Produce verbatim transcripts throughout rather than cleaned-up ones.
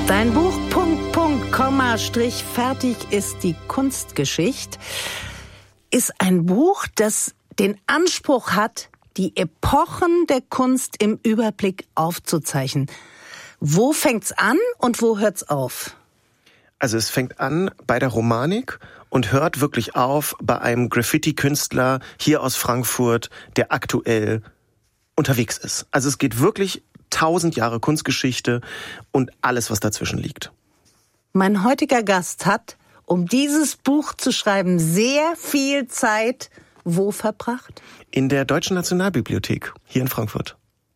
Dein Buch Punkt, Punkt, Komma, Strich, fertig ist die Kunstgeschichte ist ein Buch, das den Anspruch hat, die Epochen der Kunst im Überblick aufzuzeichnen. Wo fängt's an und wo hört's auf? Also es fängt an bei der Romanik und hört wirklich auf bei einem Graffiti-Künstler hier aus Frankfurt, der aktuell unterwegs ist. Also es geht wirklich tausend Jahre Kunstgeschichte und alles, was dazwischen liegt. Mein heutiger Gast hat, um dieses Buch zu schreiben, sehr viel Zeit wo verbracht? In der Deutschen Nationalbibliothek hier in Frankfurt.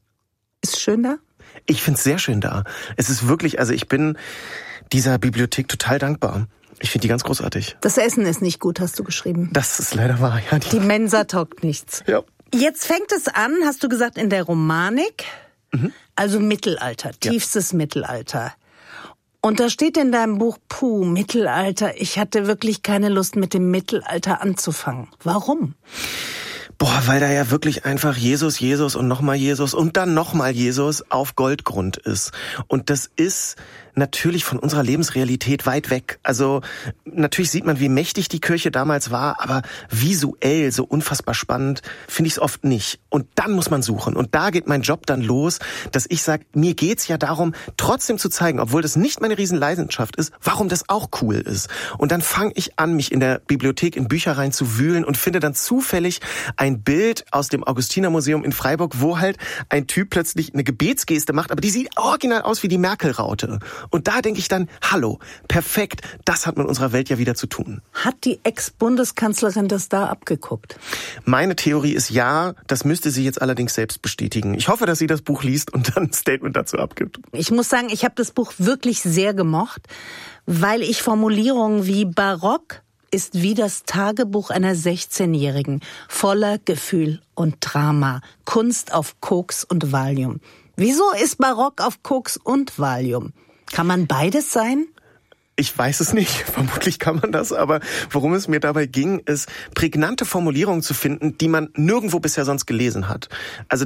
Ist schön da? Ich find's sehr schön da. Es ist wirklich, also ich bin dieser Bibliothek total dankbar. Ich finde die ganz großartig. Das Essen ist nicht gut, hast du geschrieben. Das ist leider wahr, ja. Die, die Mensa taugt nichts. Ja. Jetzt fängt es an, hast du gesagt, in der Romanik, mhm. also Mittelalter, tiefstes ja. Mittelalter. Und da steht in deinem Buch, puh, Mittelalter, ich hatte wirklich keine Lust, mit dem Mittelalter anzufangen. Warum? Boah, weil da ja wirklich einfach Jesus, Jesus und nochmal Jesus und dann nochmal Jesus auf Goldgrund ist. Und das ist natürlich von unserer Lebensrealität weit weg. Also natürlich sieht man, wie mächtig die Kirche damals war, aber visuell so unfassbar spannend finde ich es oft nicht. Und dann muss man suchen. Und da geht mein Job dann los, dass ich sage, mir geht's ja darum, trotzdem zu zeigen, obwohl das nicht meine Riesenleidenschaft ist, warum das auch cool ist. Und dann fange ich an, mich in der Bibliothek in Bücher rein zu wühlen und finde dann zufällig ein Bild aus dem Augustinermuseum in Freiburg, wo halt ein Typ plötzlich eine Gebetsgeste macht, aber die sieht original aus wie die Merkel-Raute. Und da denke ich dann, hallo, perfekt, das hat mit unserer Welt ja wieder zu tun. Hat die Ex-Bundeskanzlerin das da abgeguckt? Meine Theorie ist ja, das müsste sie jetzt allerdings selbst bestätigen. Ich hoffe, dass sie das Buch liest und dann ein Statement dazu abgibt. Ich muss sagen, ich habe das Buch wirklich sehr gemocht, weil ich Formulierungen wie barock ist wie das Tagebuch einer sechzehnjährigen, voller Gefühl und Drama, Kunst auf Koks und Valium. Wieso ist Barock auf Koks und Valium? Kann man beides sein? Ich weiß es nicht, vermutlich kann man das, aber worum es mir dabei ging, ist, prägnante Formulierungen zu finden, die man nirgendwo bisher sonst gelesen hat. Also